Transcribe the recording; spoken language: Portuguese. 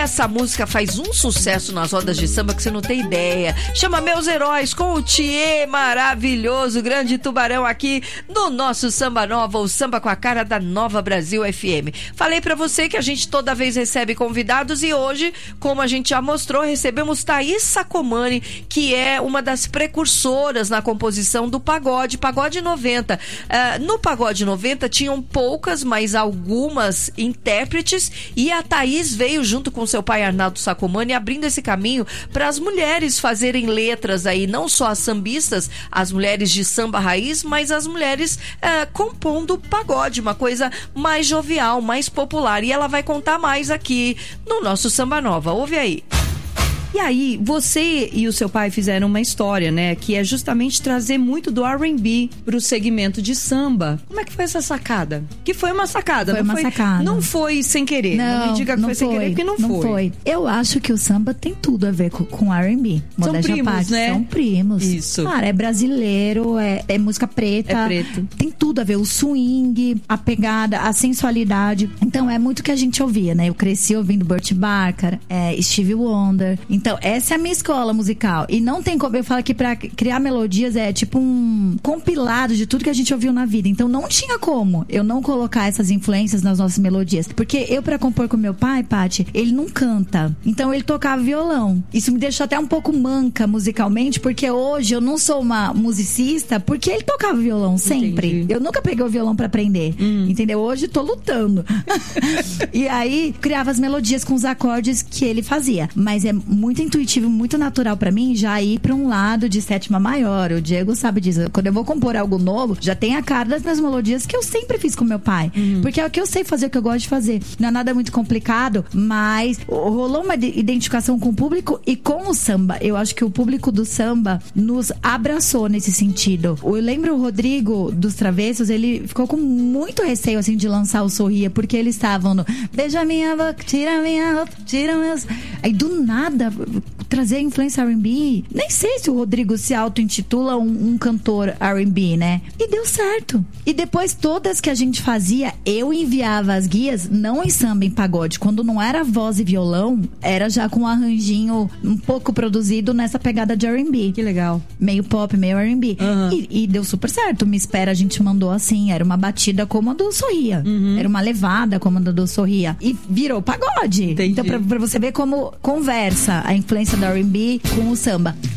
essa música faz um sucesso nas rodas de samba que você não tem ideia. Chama Meus Heróis, com o Thier maravilhoso, grande tubarão aqui no nosso Samba Nova, o samba com a cara da Nova Brasil FM. Falei pra você que a gente toda vez recebe convidados e hoje, como a gente já mostrou, recebemos Thaís Sacomani, que é uma das precursoras na composição do pagode 90. No pagode 90 tinham poucas, mas algumas intérpretes, e a Thaís veio junto com seu pai Arnaldo Sacomani abrindo esse caminho para as mulheres fazerem letras aí, não só as sambistas, as mulheres de samba raiz, mas as mulheres compondo pagode, uma coisa mais jovial, mais popular, e ela vai contar mais aqui no nosso Samba Nova. Ouve aí. E aí, você e o seu pai fizeram uma história, né? Que é justamente trazer muito do R&B pro segmento de samba. Como é que foi essa sacada? Que foi uma sacada. Sacada. Não foi sem querer. Não me diga que foi sem querer, porque não foi. Eu acho que o samba tem tudo a ver com R&B. São primos, né? São primos. Isso. Cara, é brasileiro, é música preta. É preto. Tem tudo a ver. O swing, a pegada, a sensualidade. Então, é muito que a gente ouvia, né? Eu cresci ouvindo Burt Bacharach, Stevie Wonder. Então, essa é a minha escola musical. E não tem como. Eu falo que pra criar melodias é tipo um compilado de tudo que a gente ouviu na vida. Então não tinha como eu não colocar essas influências nas nossas melodias. Porque eu, pra compor com meu pai, Paty, ele não canta. Então ele tocava violão. Isso me deixou até um pouco manca musicalmente, porque hoje eu não sou uma musicista, porque ele tocava violão sempre. Entendi. Eu nunca peguei o violão pra aprender. Entendeu? Hoje tô lutando. E aí criava as melodias com os acordes que ele fazia. Mas é muito intuitivo, muito natural pra mim já ir pra um lado de sétima maior. O Diego sabe disso. Quando eu vou compor algo novo, já tem a cara das minhas melodias que eu sempre fiz com meu pai. Porque é o que eu sei fazer, o que eu gosto de fazer. Não é nada muito complicado, mas rolou uma identificação com o público e com o samba. Eu acho que o público do samba nos abraçou nesse sentido. Eu lembro o Rodrigo dos Travessos, ele ficou com muito receio, assim, de lançar o Sorria, porque eles estavam no beija minha boca, tira minha roupa, tira meus... Aí do nada trazer a influência R&B. Nem sei se o Rodrigo se auto-intitula um cantor R&B, né? E deu certo. E depois todas que a gente fazia, eu enviava as guias, não em samba, em pagode. Quando não era voz e violão, era já com um arranjinho um pouco produzido nessa pegada de R&B. Que legal. Meio pop, meio R&B. E deu super certo. Me Espera, a gente mandou assim, era uma batida como a do Sorria. Era uma levada como a do Sorria. E virou pagode. Entendi. Então, pra você ver como conversa a influência da R&B com o samba.